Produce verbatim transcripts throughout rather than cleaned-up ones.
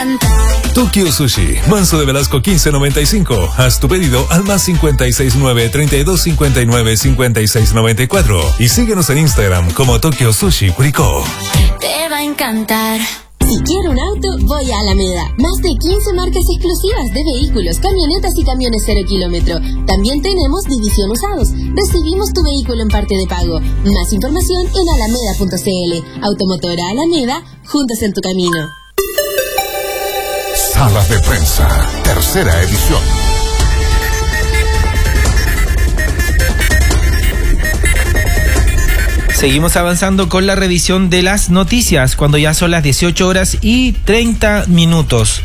Tokyo Sushi, Manso de Velasco quince noventa y cinco. Haz tu pedido al más cincuenta y seis nueve, treinta y dos cincuenta y nueve, cincuenta y seis noventa y cuatro. Y síguenos en Instagram como Tokyo Sushi Curicó. Te va a encantar. Si quiero un auto, voy a Alameda. Más de quince marcas exclusivas de vehículos, camionetas y camiones cero kilómetro. También tenemos división usados. Recibimos tu vehículo en parte de pago. Más información en alameda punto c l. Automotora Alameda, juntos en tu camino. Salas de Prensa, tercera edición. Seguimos avanzando con la revisión de las noticias, cuando ya son las dieciocho horas y treinta minutos.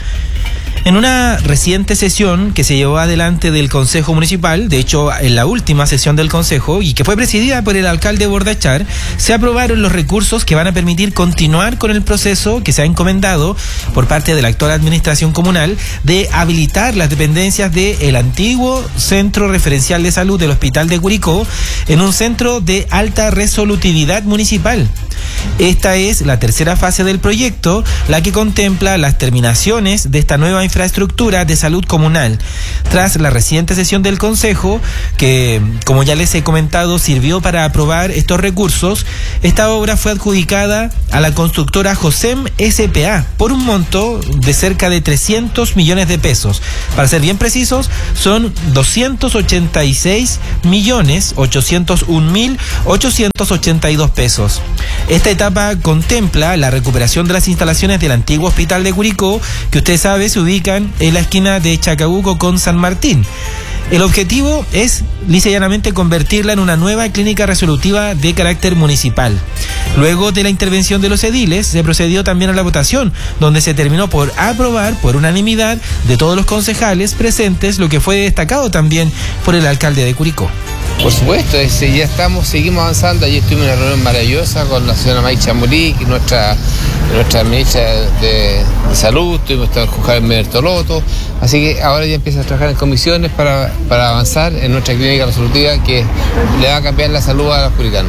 En una reciente sesión que se llevó adelante del Consejo Municipal, de hecho en la última sesión del Consejo, y que fue presidida por el alcalde Bordachar, se aprobaron los recursos que van a permitir continuar con el proceso que se ha encomendado por parte de la actual administración comunal de habilitar las dependencias del antiguo Centro Referencial de Salud del Hospital de Curicó en un centro de alta resolutividad municipal. Esta es la tercera fase del proyecto, la que contempla las terminaciones de esta nueva infraestructura de salud comunal. Tras la reciente sesión del Consejo, que, como ya les he comentado, sirvió para aprobar estos recursos, esta obra fue adjudicada a la constructora Josem S P A por un monto de cerca de trescientos millones de pesos. Para ser bien precisos, son doscientos ochenta y seis millones ochocientos un mil ochocientos ochenta y dos pesos. Esta etapa contempla la recuperación de las instalaciones del antiguo hospital de Curicó, que usted sabe se ubican en la esquina de Chacabuco con San Martín. El objetivo es, lisa y llanamente, convertirla en una nueva clínica resolutiva de carácter municipal. Luego de la intervención de los ediles, se procedió también a la votación, donde se terminó por aprobar por unanimidad de todos los concejales presentes, lo que fue destacado también por el alcalde de Curicó. Por supuesto, ese, ya estamos, seguimos avanzando. Ayer tuvimos una reunión maravillosa con la señora May Chamurí, nuestra, nuestra ministra de, de Salud, tuvimos con Javier Bertolotto, así que ahora ya empieza a trabajar en comisiones para, para avanzar en nuestra clínica resolutiva que le va a cambiar la salud a los curicanos.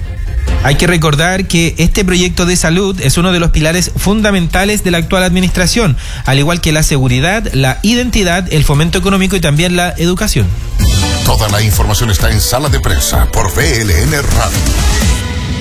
Hay que recordar que este proyecto de salud es uno de los pilares fundamentales de la actual administración, al igual que la seguridad, la identidad, el fomento económico y también la educación. Toda la información está en Sala de Prensa por V L N Radio.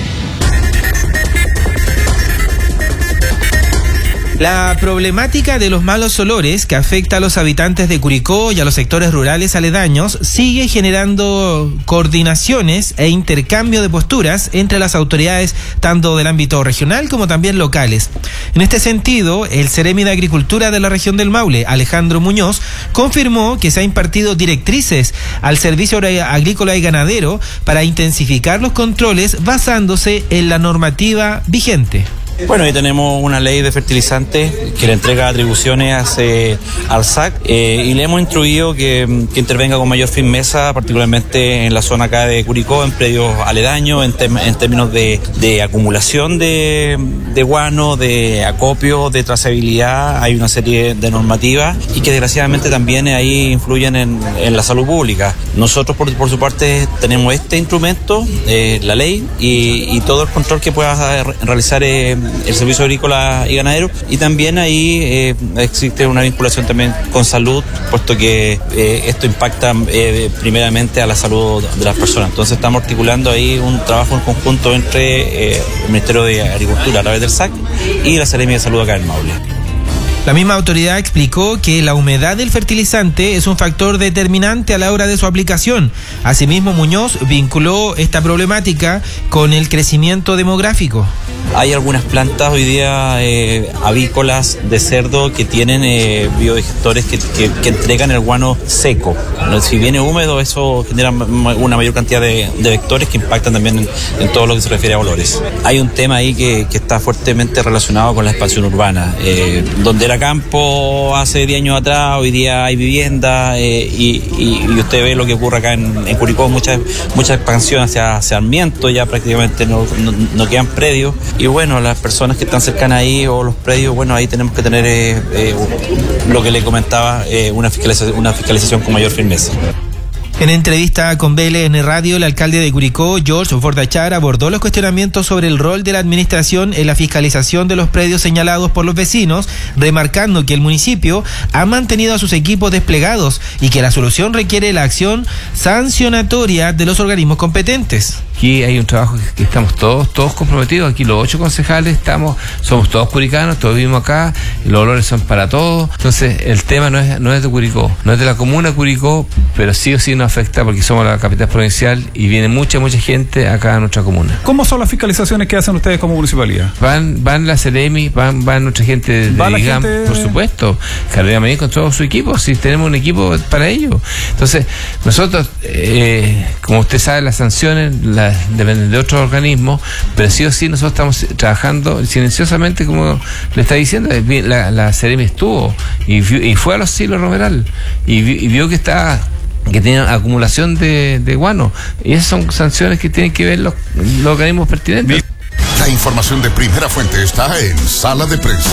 La problemática de los malos olores que afecta a los habitantes de Curicó y a los sectores rurales aledaños sigue generando coordinaciones e intercambio de posturas entre las autoridades tanto del ámbito regional como también locales. En este sentido, el Seremi de Agricultura de la región del Maule, Alejandro Muñoz, confirmó que se ha impartido directrices al Servicio Agrícola y Ganadero para intensificar los controles basándose en la normativa vigente. Bueno, ahí tenemos una ley de fertilizantes que le entrega atribuciones hace, al S A C eh, y le hemos instruido que, que intervenga con mayor firmeza, particularmente en la zona acá de Curicó, en predios aledaños, en, tem, en términos de, de acumulación de, de guano, de acopio, de trazabilidad. Hay una serie de normativas y que desgraciadamente también ahí influyen en, en la salud pública. Nosotros, por, por su parte, tenemos este instrumento, eh, la ley, y, y todo el control que pueda realizar eh, el Servicio Agrícola y Ganadero, y también ahí eh, existe una vinculación también con salud, puesto que eh, esto impacta eh, primeramente a la salud de las personas. Entonces estamos articulando ahí un trabajo en conjunto entre eh, el Ministerio de Agricultura a través del S A C y la Seremi de Salud acá en Maule. La misma autoridad explicó que la humedad del fertilizante es un factor determinante a la hora de su aplicación. Asimismo, Muñoz vinculó esta problemática con el crecimiento demográfico. Hay algunas plantas hoy día eh, avícolas de cerdo que tienen eh, biodigestores que, que, que entregan el guano seco. Si viene húmedo, eso genera una mayor cantidad de, de vectores que impactan también en, en todo lo que se refiere a olores. Hay un tema ahí que, que está fuertemente relacionado con la expansión urbana, eh, donde era campo hace diez años atrás, hoy día hay vivienda eh, y, y, y usted ve lo que ocurre acá en, en Curicó, mucha, mucha expansión hacia Sarmiento, ya prácticamente no, no, no quedan predios. Y bueno, las personas que están cercanas ahí o los predios, bueno, ahí tenemos que tener eh, eh, lo que le comentaba, eh, una fiscalización, una fiscalización con mayor firmeza. En entrevista con B L N Radio, el alcalde de Curicó, George Bordachar, abordó los cuestionamientos sobre el rol de la administración en la fiscalización de los predios señalados por los vecinos, remarcando que el municipio ha mantenido a sus equipos desplegados y que la solución requiere la acción sancionatoria de los organismos competentes. Aquí hay un trabajo que estamos todos, todos comprometidos. Aquí los ocho concejales estamos, somos todos curicanos, todos vivimos acá, los olores son para todos. Entonces, el tema no es, no es de Curicó, no es de la comuna de Curicó, pero sí o sí nos afecta porque somos la capital provincial y viene mucha, mucha gente acá a nuestra comuna. ¿Cómo son las fiscalizaciones que hacen ustedes como municipalidad? Van, van la Ceremi, van, van nuestra gente de, ¿Va la IGAM, gente? Por supuesto. Carolina Marín con todo su equipo, si tenemos un equipo para ello. Entonces, nosotros, eh, como usted sabe, las sanciones las dependen de otros organismos, pero sí o sí nosotros estamos trabajando silenciosamente, como le está diciendo. La, la Ceremi estuvo y, vio, y fue a los silos Romeral y, vi, y vio que está que tienen acumulación de, de guano, y esas son sanciones que tienen que ver los, los organismos pertinentes. La información de primera fuente está en Sala de Prensa.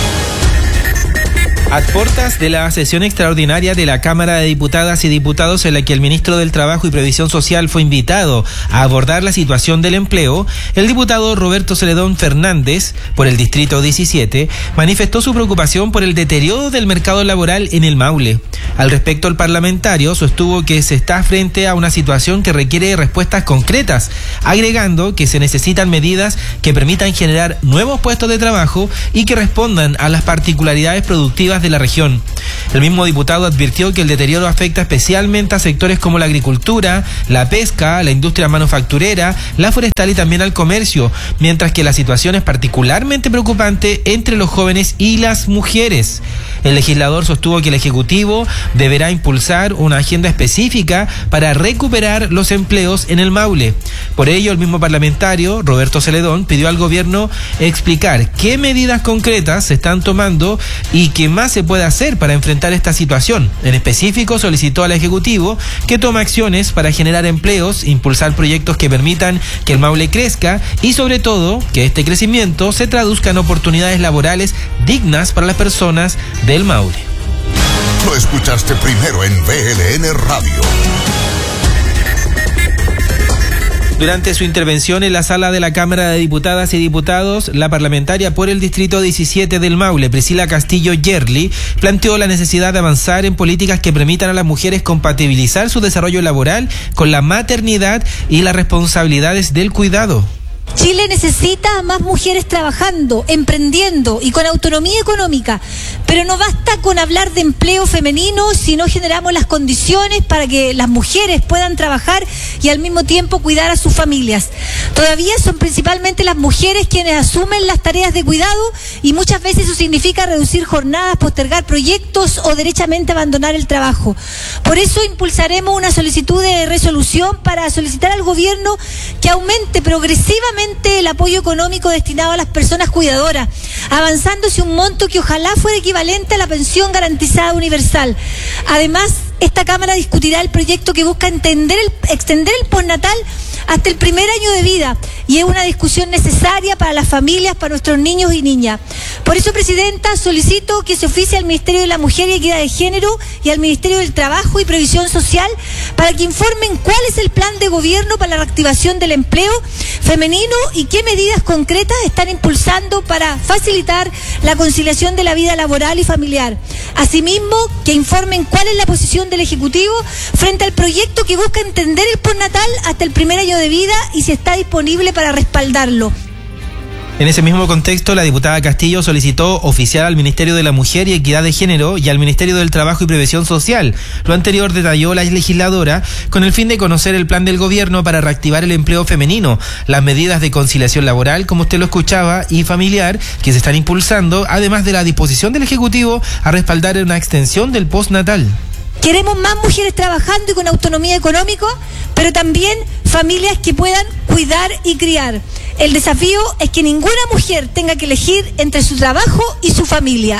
A puertas de la sesión extraordinaria de la Cámara de Diputadas y Diputados, en la que el ministro del Trabajo y Previsión Social fue invitado a abordar la situación del empleo, el diputado Roberto Celedón Fernández, por el Distrito diecisiete, manifestó su preocupación por el deterioro del mercado laboral en el Maule. Al respecto, el parlamentario sostuvo que se está frente a una situación que requiere respuestas concretas, agregando que se necesitan medidas que permitan generar nuevos puestos de trabajo y que respondan a las particularidades productivas de la región. El mismo diputado advirtió que el deterioro afecta especialmente a sectores como la agricultura, la pesca, la industria manufacturera, la forestal y también al comercio, mientras que la situación es particularmente preocupante entre los jóvenes y las mujeres. El legislador sostuvo que el Ejecutivo deberá impulsar una agenda específica para recuperar los empleos en el Maule. Por ello, el mismo parlamentario, Roberto Celedón, pidió al gobierno explicar qué medidas concretas se están tomando y qué más se puede hacer para enfrentar esta situación. En específico, solicitó al Ejecutivo que tome acciones para generar empleos, impulsar proyectos que permitan que el Maule crezca y, sobre todo, que este crecimiento se traduzca en oportunidades laborales dignas para las personas del Maule. Lo escuchaste primero en B L N Radio. Durante su intervención en la sala de la Cámara de Diputadas y Diputados, la parlamentaria por el Distrito diecisiete del Maule, Priscila Castillo Yerli, planteó la necesidad de avanzar en políticas que permitan a las mujeres compatibilizar su desarrollo laboral con la maternidad y las responsabilidades del cuidado. Chile necesita más mujeres trabajando, emprendiendo y con autonomía económica, pero no basta con hablar de empleo femenino si no generamos las condiciones para que las mujeres puedan trabajar y al mismo tiempo cuidar a sus familias. Todavía son principalmente las mujeres quienes asumen las tareas de cuidado y muchas veces eso significa reducir jornadas, postergar proyectos o derechamente abandonar el trabajo. Por eso impulsaremos una solicitud de resolución para solicitar al gobierno que aumente progresivamente el apoyo económico destinado a las personas cuidadoras, avanzándose un monto que ojalá fuera equivalente a la pensión garantizada universal. Además, esta Cámara discutirá el proyecto que busca entender el, extender el postnatal hasta el primer año de vida, y es una discusión necesaria para las familias, para nuestros niños y niñas. Por eso, Presidenta, solicito que se oficie al Ministerio de la Mujer y Equidad de Género y al Ministerio del Trabajo y Previsión Social para que informen cuál es el plan de gobierno para la reactivación del empleo femenino y qué medidas concretas están impulsando para facilitar la conciliación de la vida laboral y familiar. Asimismo, que informen cuál es la posición del Ejecutivo frente al proyecto que busca entender el postnatal hasta el primer año de vida y si está disponible para respaldarlo. En ese mismo contexto, la diputada Castillo solicitó oficiar al Ministerio de la Mujer y Equidad de Género y al Ministerio del Trabajo y Previsión Social. Lo anterior detalló la legisladora con el fin de conocer el plan del gobierno para reactivar el empleo femenino, las medidas de conciliación laboral, como usted lo escuchaba, y familiar que se están impulsando, además de la disposición del Ejecutivo a respaldar una extensión del postnatal. Queremos más mujeres trabajando y con autonomía económica, pero también familias que puedan cuidar y criar. El desafío es que ninguna mujer tenga que elegir entre su trabajo y su familia.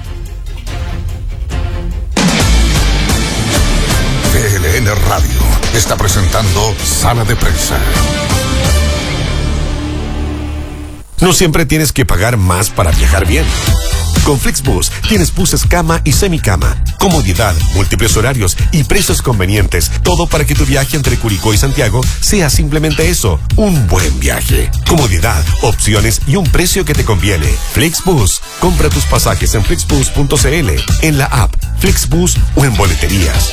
B L N Radio está presentando Sala de Prensa. No siempre tienes que pagar más para viajar bien. Con Flixbus tienes buses cama y semicama, comodidad, múltiples horarios y precios convenientes. Todo para que tu viaje entre Curicó y Santiago sea simplemente eso, un buen viaje. Comodidad, opciones y un precio que te conviene. Flixbus. Compra tus pasajes en flixbus punto c l, en la app Flixbus o en boleterías.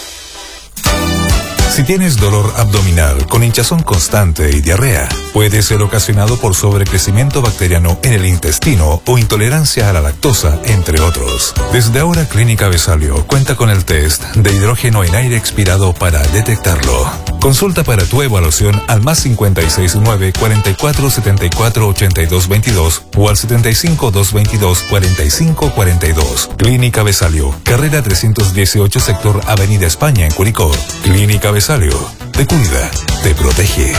Si tienes dolor abdominal con hinchazón constante y diarrea, puede ser ocasionado por sobrecrecimiento bacteriano en el intestino o intolerancia a la lactosa, entre otros. Desde ahora, Clínica Besalio cuenta con el test de hidrógeno en aire expirado para detectarlo. Consulta para tu evaluación al más cincuenta y seis nueve, cuarenta y cuatro, setenta y cuatro, ochenta y dos veintidós o al setenta y cinco, doscientos veintidós, cuarenta y cinco cuarenta y dos. Clínica Besalio, carrera trescientos dieciocho, sector Avenida España en Curicó. Clínica Besalio, te cuida, te protege.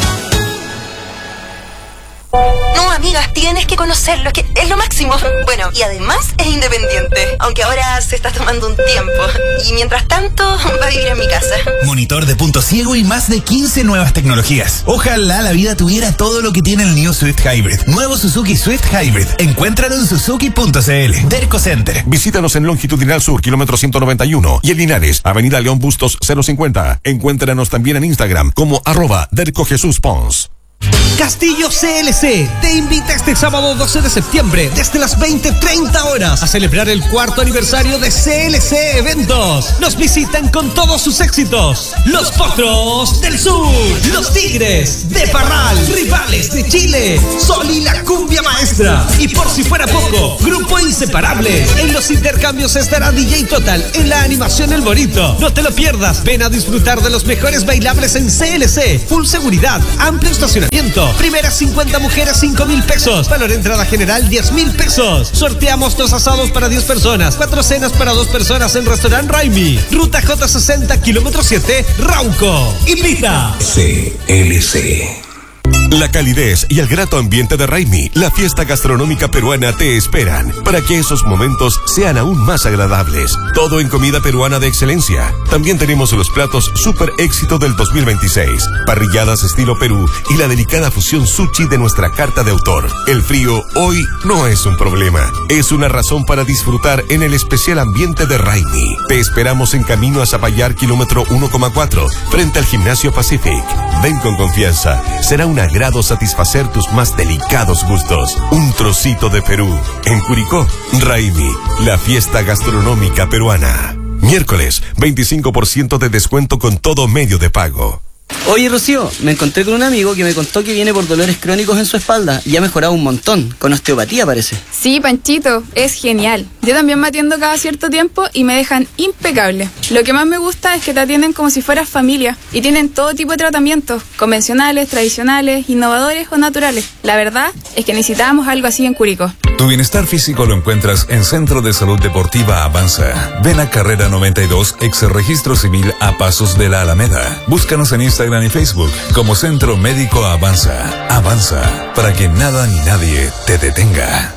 No, amigas, tienes que conocerlo, es que es lo máximo. Bueno, y además es independiente, aunque ahora se está tomando un tiempo. Y mientras tanto, va a vivir en mi casa. Monitor de punto ciego y más de quince nuevas tecnologías. Ojalá la vida tuviera todo lo que tiene el New Swift Hybrid. Nuevo Suzuki Swift Hybrid. Encuéntralo en suzuki punto c l. Derco Center. Visítanos en Longitudinal Sur, kilómetro ciento noventa y uno. Y en Linares, Avenida León Bustos cero cincuenta. Encuéntranos también en Instagram como arroba Derco Jesús Pons. Castillo C L C te invita este sábado doce de septiembre desde las veinte treinta horas a celebrar el cuarto aniversario de C L C Eventos. Nos visitan con todos sus éxitos: Los Potros del Sur, Los Tigres de Parral, Rivales de Chile, Sol y la Cumbia Maestra. Y por si fuera poco, Grupo Inseparable. En los intercambios estará D J Total en la animación El Bonito. No te lo pierdas, ven a disfrutar de los mejores bailables en C L C. Full seguridad, amplio estacionamiento. Primeras cincuenta mujeres, cinco mil pesos. Valor de entrada general, diez mil pesos. Sorteamos dos asados para diez personas. Cuatro cenas para dos personas en Restaurant Raimi. Ruta J sesenta, kilómetro siete, Rauco. Invita. C L C. La calidez y el grato ambiente de Raimi, la fiesta gastronómica peruana, te esperan para que esos momentos sean aún más agradables. Todo en comida peruana de excelencia. También tenemos los platos super éxito del dos mil veintiséis, parrilladas estilo Perú y la delicada fusión sushi de nuestra carta de autor. El frío hoy no es un problema, es una razón para disfrutar en el especial ambiente de Raimi. Te esperamos en camino a Zapallar, kilómetro uno coma cuatro, frente al Gimnasio Pacific. Ven con confianza, será un agrado satisfacer tus más delicados gustos. Un trocito de Perú. En Curicó, Raimi, la fiesta gastronómica peruana. Miércoles, veinticinco por ciento de descuento con todo medio de pago. Oye, Rocío, me encontré con un amigo que me contó que viene por dolores crónicos en su espalda y ha mejorado un montón, con osteopatía parece. Sí, Panchito, es genial. Yo también me atiendo cada cierto tiempo y me dejan impecable. Lo que más me gusta es que te atienden como si fueras familia y tienen todo tipo de tratamientos, convencionales, tradicionales, innovadores o naturales. La verdad es que necesitábamos algo así en Curicó. Tu bienestar físico lo encuentras en Centro de Salud Deportiva Avanza. Ven a Carrera noventa y dos, ex Registro Civil a Pasos de la Alameda. Búscanos en Instagram y Facebook como Centro Médico Avanza. Avanza, para que nada ni nadie te detenga.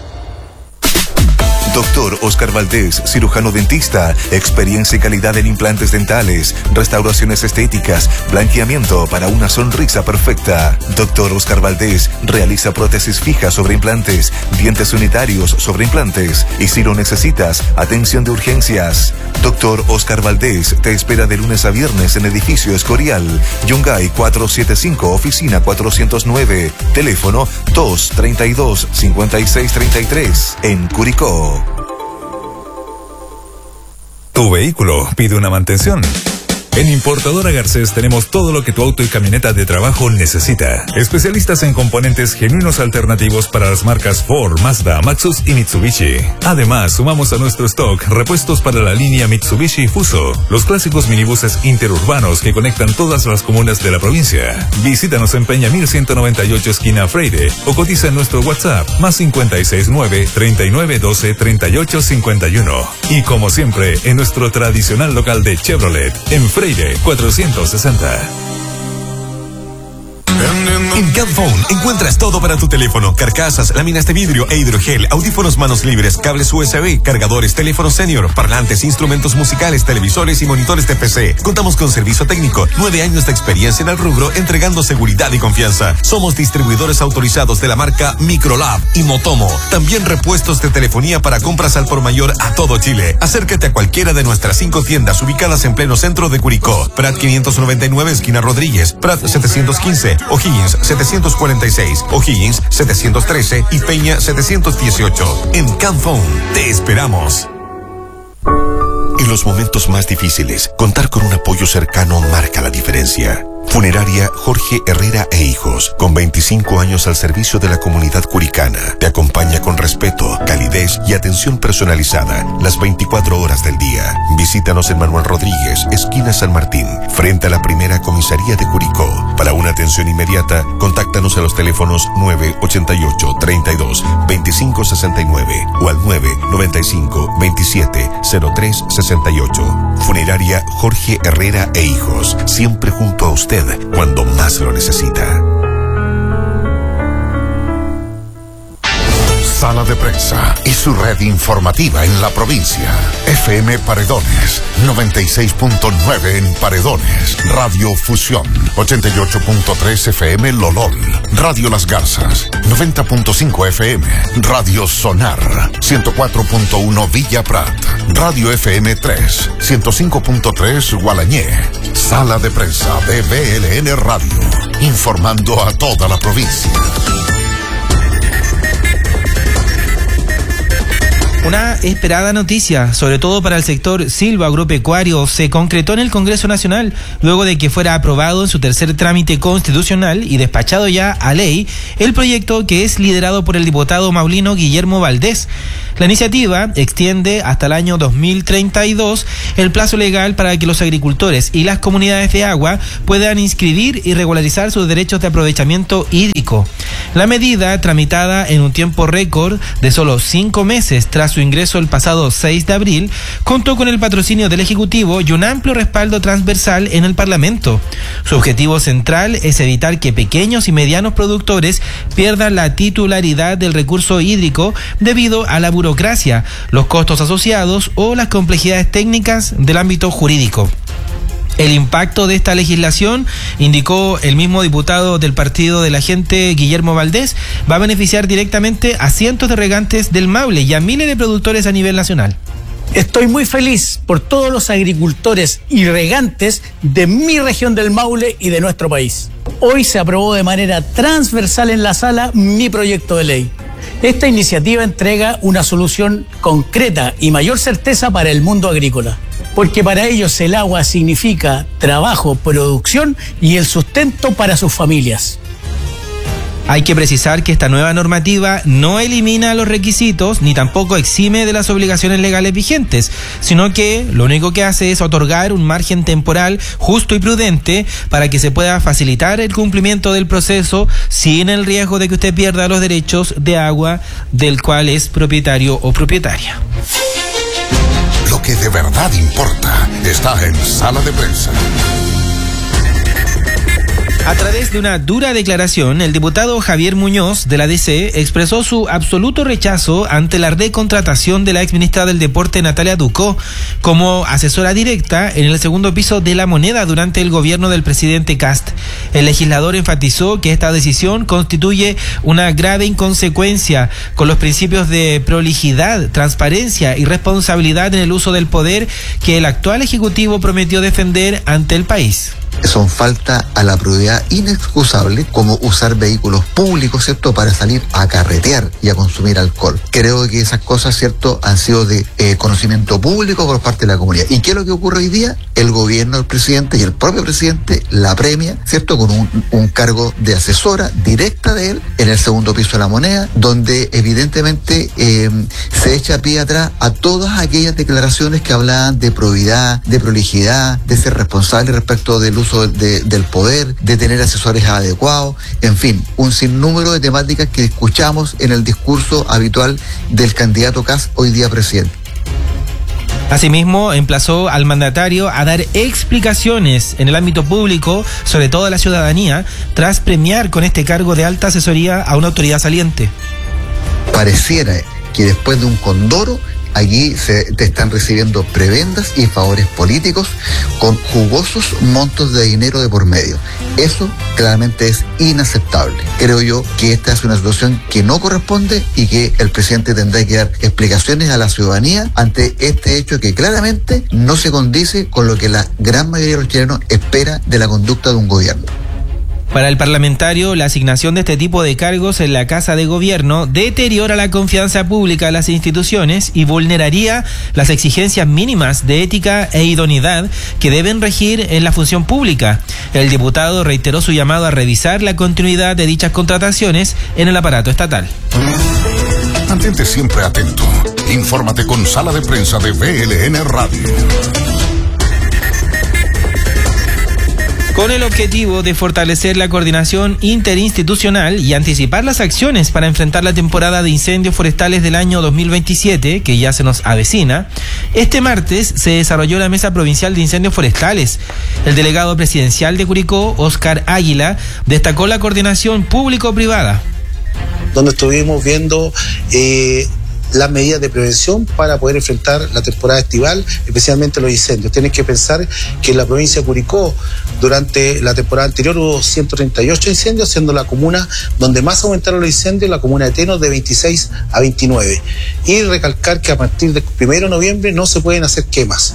Doctor Oscar Valdés, cirujano dentista, experiencia y calidad en implantes dentales, restauraciones estéticas, blanqueamiento para una sonrisa perfecta. Doctor Oscar Valdés realiza prótesis fijas sobre implantes, dientes unitarios sobre implantes y si lo necesitas, atención de urgencias. Doctor Oscar Valdés te espera de lunes a viernes en edificio Escorial, Yungay cuatrocientos setenta y cinco, oficina cuatrocientos nueve, teléfono dos treinta y dos, cincuenta y seis treinta y tres, en Curicó. Tu vehículo pide una mantención. En Importadora Garcés tenemos todo lo que tu auto y camioneta de trabajo necesita. Especialistas en componentes genuinos alternativos para las marcas Ford, Mazda, Maxus y Mitsubishi. Además, sumamos a nuestro stock repuestos para la línea Mitsubishi Fuso, los clásicos minibuses interurbanos que conectan todas las comunas de la provincia. Visítanos en Peñamil ciento noventa y ocho, esquina Freire, o cotiza en nuestro WhatsApp más cincuenta y seis nueve, treinta y nueve doce, treinta y ocho cincuenta y uno. Y como siempre, en nuestro tradicional local de Chevrolet, en Freire cuatrocientos sesenta. En Camphone encuentras todo para tu teléfono: carcasas, láminas de vidrio e hidrogel, audífonos manos libres, cables U S B, cargadores, teléfonos senior, parlantes, instrumentos musicales, televisores y monitores de P C. Contamos con servicio técnico, nueve años de experiencia en el rubro, entregando seguridad y confianza. Somos distribuidores autorizados de la marca Microlab y Motomo. También repuestos de telefonía para compras al por mayor a todo Chile. Acércate a cualquiera de nuestras cinco tiendas ubicadas en pleno centro de Curicó: Prat quinientos noventa y nueve, esquina Rodríguez; Prat setecientos quince, O'Higgins setecientos cuarenta y seis, O'Higgins setecientos trece y Peña setecientos dieciocho. En Camphone te esperamos. En los momentos más difíciles, contar con un apoyo cercano marca la diferencia. Funeraria Jorge Herrera e Hijos, con veinticinco años al servicio de la comunidad curicana, te acompaña con respeto, calidez y atención personalizada las veinticuatro horas del día. Visítanos en Manuel Rodríguez, esquina San Martín, frente a la primera comisaría de Curicó. Para una atención inmediata, contáctanos a los teléfonos nueve ochenta y ocho, treinta y dos, veinticinco sesenta y nueve o al nueve noventa y cinco, veintisiete, cero tres sesenta y ocho. Funeraria Jorge Herrera e Hijos, siempre junto a usted cuando más lo necesita. Sala de Prensa y su red informativa en la provincia. F M Paredones, noventa y seis punto nueve en Paredones. Radio Fusión, ochenta y ocho punto tres F M Lolol. Radio Las Garzas, noventa punto cinco F M. Radio Sonar, ciento cuatro punto uno Villa Prat. Radio F M tres, ciento cinco punto tres Gualañé. Sala de Prensa de B L N Radio, informando a toda la provincia. Una esperada noticia, sobre todo para el sector silvoagropecuario, se concretó en el Congreso Nacional luego de que fuera aprobado en su tercer trámite constitucional y despachado ya a ley el proyecto que es liderado por el diputado maulino Guillermo Valdés. La iniciativa extiende hasta el año dos mil treinta y dos el plazo legal para que los agricultores y las comunidades de agua puedan inscribir y regularizar sus derechos de aprovechamiento hídrico. La medida, tramitada en un tiempo récord de solo cinco meses tras su ingreso el pasado seis de abril, contó con el patrocinio del Ejecutivo y un amplio respaldo transversal en el Parlamento. Su objetivo central es evitar que pequeños y medianos productores pierdan la titularidad del recurso hídrico debido a la burocracia, los costos asociados o las complejidades técnicas del ámbito jurídico. El impacto de esta legislación, indicó el mismo diputado del Partido de la Gente, Guillermo Valdés, va a beneficiar directamente a cientos de regantes del Maule y a miles de productores a nivel nacional. Estoy muy feliz por todos los agricultores y regantes de mi región del Maule y de nuestro país. Hoy se aprobó de manera transversal en la sala mi proyecto de ley. Esta iniciativa entrega una solución concreta y mayor certeza para el mundo agrícola, porque para ellos el agua significa trabajo, producción y el sustento para sus familias. Hay que precisar que esta nueva normativa no elimina los requisitos ni tampoco exime de las obligaciones legales vigentes, sino que lo único que hace es otorgar un margen temporal justo y prudente para que se pueda facilitar el cumplimiento del proceso sin el riesgo de que usted pierda los derechos de agua del cual es propietario o propietaria. Lo que de verdad importa está en Sala de Prensa. A través de una dura declaración, el diputado Javier Muñoz de la D C expresó su absoluto rechazo ante la recontratación de la exministra del Deporte Natalia Ducó como asesora directa en el segundo piso de La Moneda durante el gobierno del presidente Kast. El legislador enfatizó que esta decisión constituye una grave inconsecuencia con los principios de prolijidad, transparencia y responsabilidad en el uso del poder que el actual Ejecutivo prometió defender ante el país. Son falta a la probidad inexcusable, como usar vehículos públicos, ¿cierto?, para salir a carretear y a consumir alcohol. Creo que esas cosas, ¿cierto?, han sido de eh, conocimiento público por parte de la comunidad. ¿Y qué es lo que ocurre hoy día? El gobierno del presidente y el propio presidente la premia, ¿cierto?, con un, un cargo de asesora directa de él en el segundo piso de La Moneda, donde evidentemente eh, se echa pie atrás a todas aquellas declaraciones que hablaban de probidad, de prolijidad, de ser responsable respecto del uso De, del poder, de tener asesores adecuados, en fin, un sinnúmero de temáticas que escuchamos en el discurso habitual del candidato Kast, hoy día presidente. Asimismo, emplazó al mandatario a dar explicaciones en el ámbito público, sobre todo a la ciudadanía, tras premiar con este cargo de alta asesoría a una autoridad saliente. Pareciera que después de un condoro, allí se te están recibiendo prebendas y favores políticos con jugosos montos de dinero de por medio. Eso claramente es inaceptable. Creo yo que esta es una situación que no corresponde y que el presidente tendrá que dar explicaciones a la ciudadanía ante este hecho que claramente no se condice con lo que la gran mayoría de los chilenos espera de la conducta de un gobierno. Para el parlamentario, la asignación de este tipo de cargos en la Casa de Gobierno deteriora la confianza pública en las instituciones y vulneraría las exigencias mínimas de ética e idoneidad que deben regir en la función pública. El diputado reiteró su llamado a revisar la continuidad de dichas contrataciones en el aparato estatal. Mantente siempre atento. Infórmate con Sala de Prensa de B L N Radio. Con el objetivo de fortalecer la coordinación interinstitucional y anticipar las acciones para enfrentar la temporada de incendios forestales del año dos mil veintisiete, que ya se nos avecina, este martes se desarrolló la Mesa Provincial de Incendios Forestales. El delegado presidencial de Curicó, Oscar Águila, destacó la coordinación público-privada. Donde estuvimos viendo eh, las medidas de prevención para poder enfrentar la temporada estival, especialmente los incendios. Tienen que pensar que en la provincia de Curicó, durante la temporada anterior hubo ciento treinta y ocho incendios, siendo la comuna donde más aumentaron los incendios, la comuna de Tenos, de veintiséis a veintinueve. Y recalcar que a partir del primero de noviembre no se pueden hacer quemas.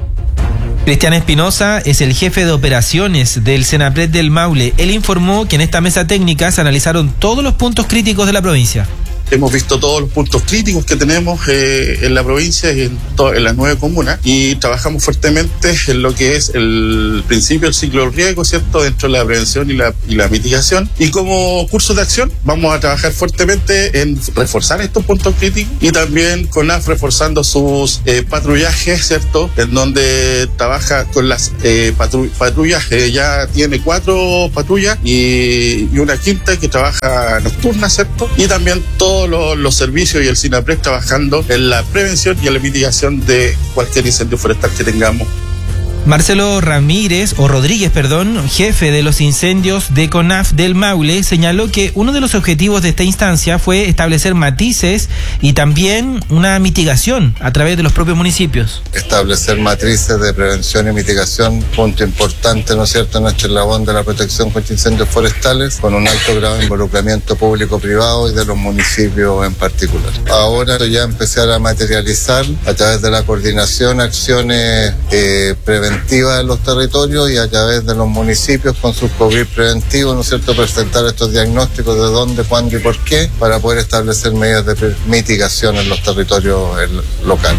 Cristian Espinosa es el jefe de operaciones del Senapred del Maule. Él informó que en esta mesa técnica se analizaron todos los puntos críticos de la provincia. Hemos visto todos los puntos críticos que tenemos eh, en la provincia y en, to- en las nueve comunas, y trabajamos fuertemente en lo que es el principio del ciclo del riesgo, ¿cierto?, dentro de la prevención y la, y la mitigación. Y como curso de acción vamos a trabajar fuertemente en reforzar estos puntos críticos, y también con A F reforzando sus eh, patrullajes, ¿cierto?, en donde trabaja con las eh, patru- patrullas, eh, ya tiene cuatro patrullas y, y una quinta que trabaja nocturna, ¿cierto?, y también todo Los, los servicios y el SINAPRED trabajando en la prevención y en la mitigación de cualquier incendio forestal que tengamos. Marcelo Ramírez, o Rodríguez, perdón, jefe de los incendios de CONAF del Maule, señaló que uno de los objetivos de esta instancia fue establecer matices y también una mitigación a través de los propios municipios. Establecer matrices de prevención y mitigación, punto importante, ¿no es cierto?, en nuestro eslabón de la protección contra incendios forestales, con un alto grado de involucramiento público-privado y de los municipios en particular. Ahora ya empezar a materializar a través de la coordinación acciones eh, preventivas en los territorios y a través de los municipios con sus COVID preventivos, ¿no es cierto?, presentar estos diagnósticos de dónde, cuándo y por qué, para poder establecer medidas de mitigación en los territorios locales.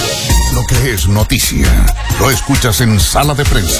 Lo que es noticia, lo escuchas en Sala de Prensa.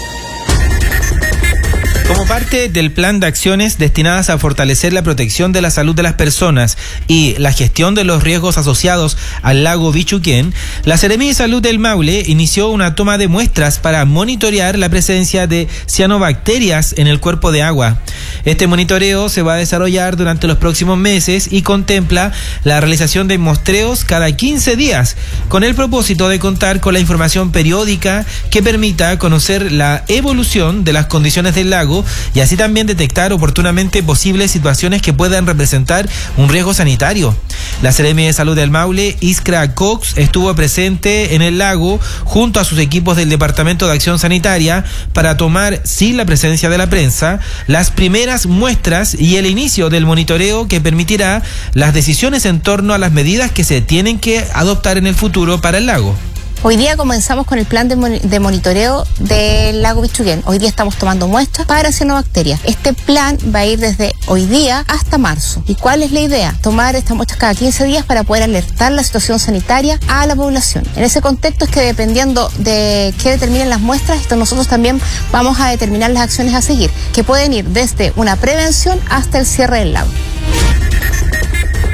Como parte del plan de acciones destinadas a fortalecer la protección de la salud de las personas y la gestión de los riesgos asociados al lago Bichuquén, la Seremi de Salud del Maule inició una toma de muestras para monitorear la presencia de cianobacterias en el cuerpo de agua. Este monitoreo se va a desarrollar durante los próximos meses y contempla la realización de muestreos cada quince días, con el propósito de contar con la información periódica que permita conocer la evolución de las condiciones del lago y así también detectar oportunamente posibles situaciones que puedan representar un riesgo sanitario. La Seremi de Salud del Maule, Iskra Cox, estuvo presente en el lago junto a sus equipos del Departamento de Acción Sanitaria para tomar, sin la presencia de la prensa, las primeras muestras y el inicio del monitoreo que permitirá las decisiones en torno a las medidas que se tienen que adoptar en el futuro para el lago. Hoy día comenzamos con el plan de, mon- de monitoreo del lago Bichuquén. Hoy día estamos tomando muestras para cianobacterias. Este plan va a ir desde hoy día hasta marzo. ¿Y cuál es la idea? Tomar estas muestras cada quince días para poder alertar la situación sanitaria a la población. En ese contexto es que dependiendo de qué determinen las muestras, esto nosotros también vamos a determinar las acciones a seguir, que pueden ir desde una prevención hasta el cierre del lago.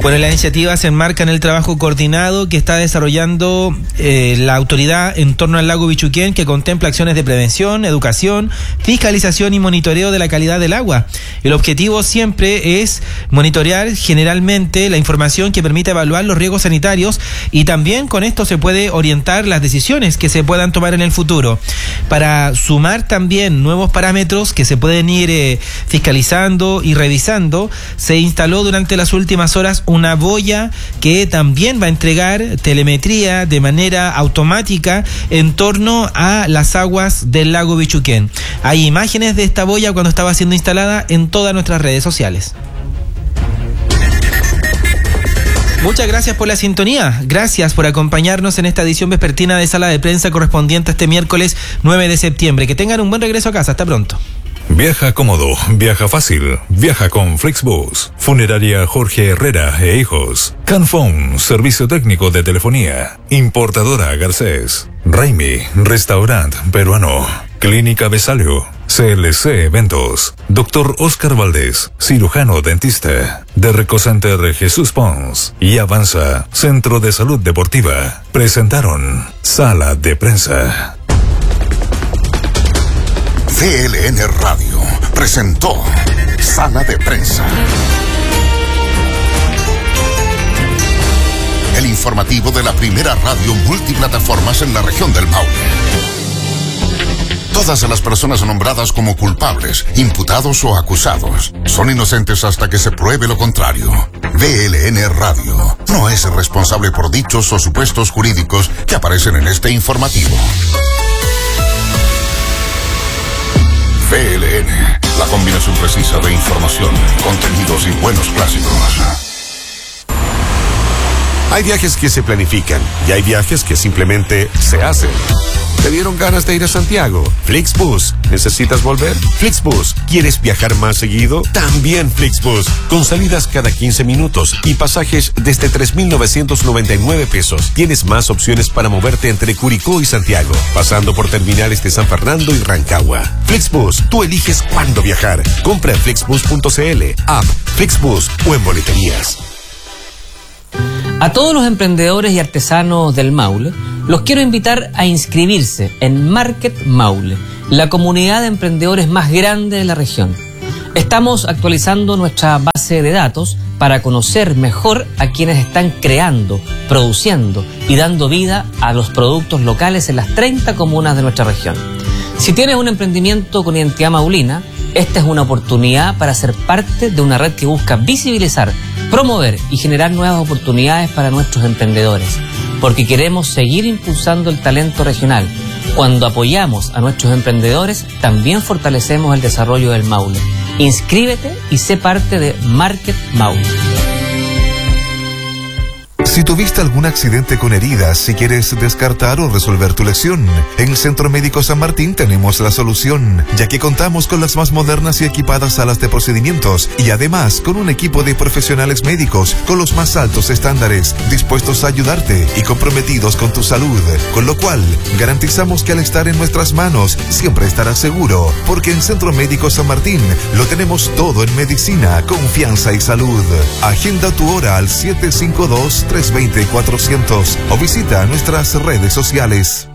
Bueno, la iniciativa se enmarca en el trabajo coordinado que está desarrollando eh, la autoridad en torno al lago Bichuquén, que contempla acciones de prevención, educación, fiscalización y monitoreo de la calidad del agua. El objetivo siempre es monitorear generalmente la información que permite evaluar los riesgos sanitarios, y también con esto se puede orientar las decisiones que se puedan tomar en el futuro. Para sumar también nuevos parámetros que se pueden ir eh, fiscalizando y revisando, se instaló durante las últimas horas una boya que también va a entregar telemetría de manera automática en torno a las aguas del lago Bichuquén. Hay imágenes de esta boya cuando estaba siendo instalada en todas nuestras redes sociales. Muchas gracias por la sintonía, gracias por acompañarnos en esta edición vespertina de Sala de Prensa correspondiente a este miércoles nueve de septiembre. Que tengan un buen regreso a casa, hasta pronto. Viaja cómodo, viaja fácil, viaja con Flixbus, Funeraria Jorge Herrera e Hijos, Canfón, servicio técnico de telefonía, Importadora Garcés, Raimi, restaurante peruano, Clínica Besalio, C L C Eventos, Doctor Oscar Valdés, cirujano dentista, Derreco Center Jesús Pons y Avanza, Centro de Salud Deportiva, presentaron Sala de Prensa. C L N Radio presentó Sala de Prensa. El informativo de la primera radio multiplataformas en la región del Maule. Todas las personas nombradas como culpables, imputados o acusados son inocentes hasta que se pruebe lo contrario. V L N Radio no es responsable por dichos o supuestos jurídicos que aparecen en este informativo. V L N, la combinación precisa de información, contenidos y buenos clásicos. Hay viajes que se planifican y hay viajes que simplemente se hacen. ¿Te dieron ganas de ir a Santiago? Flixbus. ¿Necesitas volver? Flixbus. ¿Quieres viajar más seguido? También Flixbus. Con salidas cada quince minutos y pasajes desde tres mil novecientos noventa y nueve pesos. Tienes más opciones para moverte entre Curicó y Santiago, pasando por terminales de San Fernando y Rancagua. Flixbus. Tú eliges cuándo viajar. Compra en flixbus punto c l, app, Flixbus o en boleterías. A todos los emprendedores y artesanos del Maule, los quiero invitar a inscribirse en Market Maule, la comunidad de emprendedores más grande de la región. Estamos actualizando nuestra base de datos para conocer mejor a quienes están creando, produciendo y dando vida a los productos locales en las treinta comunas de nuestra región. Si tienes un emprendimiento con identidad maulina, esta es una oportunidad para ser parte de una red que busca visibilizar, promover y generar nuevas oportunidades para nuestros emprendedores, porque queremos seguir impulsando el talento regional. Cuando apoyamos a nuestros emprendedores, también fortalecemos el desarrollo del Maule. Inscríbete y sé parte de Market Maule. Si tuviste algún accidente con heridas y quieres descartar o resolver tu lesión, en el Centro Médico San Martín tenemos la solución, ya que contamos con las más modernas y equipadas salas de procedimientos y además con un equipo de profesionales médicos con los más altos estándares, dispuestos a ayudarte y comprometidos con tu salud, con lo cual garantizamos que al estar en nuestras manos siempre estarás seguro, porque en Centro Médico San Martín lo tenemos todo en medicina, confianza y salud. Agenda tu hora al siete cinco dos, tres dos cero, cuatrocientos o visita nuestras redes sociales.